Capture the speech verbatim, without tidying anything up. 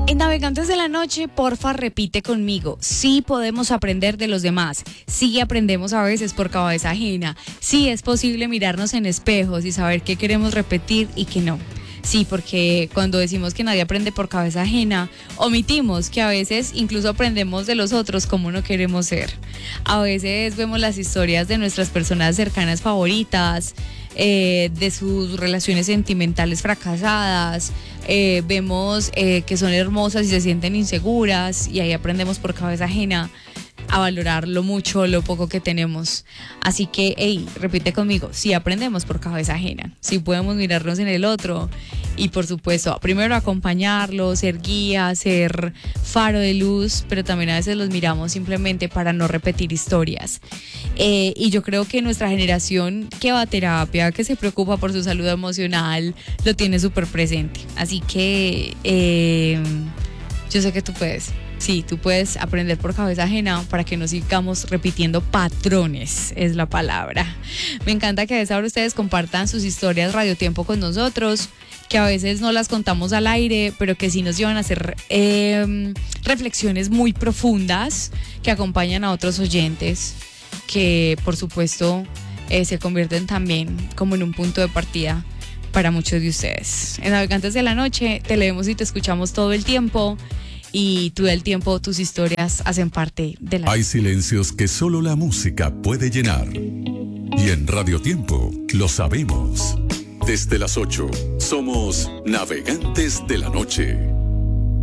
En Navegantes de la Noche, porfa, repite conmigo. Sí podemos aprender de los demás. Sí aprendemos a veces por cabeza ajena. Sí es posible mirarnos en espejos y saber qué queremos repetir y qué no. Sí, porque cuando decimos que nadie aprende por cabeza ajena, omitimos que a veces incluso aprendemos de los otros como no queremos ser. A veces vemos las historias de nuestras personas cercanas favoritas, eh, de sus relaciones sentimentales fracasadas, eh, vemos eh, que son hermosas y se sienten inseguras y ahí aprendemos por cabeza ajena a valorar lo mucho, lo poco que tenemos. Así que, hey, repite conmigo, sí aprendemos por cabeza ajena, sí podemos mirarnos en el otro y por supuesto, primero acompañarlo, ser guía, ser faro de luz, pero también a veces los miramos simplemente para no repetir historias. Eh, y yo creo que nuestra generación que va a terapia, que se preocupa por su salud emocional, lo tiene súper presente. Así que eh, yo sé que tú puedes. Sí, tú puedes aprender por cabeza ajena para que no sigamos repitiendo patrones, es la palabra. Me encanta que a esa hora ustedes compartan sus historias radiotiempo con nosotros, que a veces no las contamos al aire, pero que sí nos llevan a hacer eh, reflexiones muy profundas que acompañan a otros oyentes, que por supuesto eh, se convierten también como en un punto de partida para muchos de ustedes. En Navegantes de la Noche te leemos y te escuchamos todo el tiempo. Y todo el tiempo tus historias hacen parte de la... Hay silencios que solo la música puede llenar. Y en Radio Tiempo lo sabemos. Desde las ocho, somos Navegantes de la Noche.